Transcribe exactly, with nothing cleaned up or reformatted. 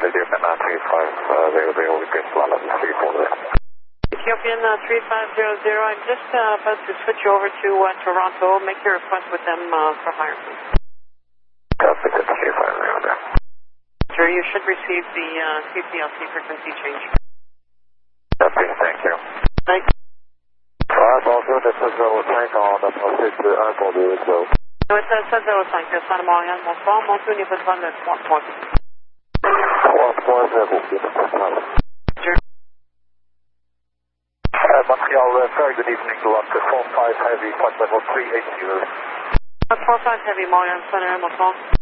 Ethiopian uh, three five zero zero, request Lala three four zero. Ethiopian uh, three five zero zero, I'm just uh, about to switch over to uh, Toronto. Make your request with them uh, for hire, please. Copy, three five zero zero. Sure, you should receive the uh, C P L C frequency change. Copy, thank you. Thanks. Alright, bonjour, this is zéro cinq en approche de un pour deux, so. So it's uh, sept zéro cinq, descend de Montréal, bonsoir. Montez au niveau de vol de trois point zéro. trois point zéro, Sure. Uh, Montreal, uh, very good evening, Lot four five Heavy, flight level three eight zero. four five Heavy, Montréal, Center, bonsoir.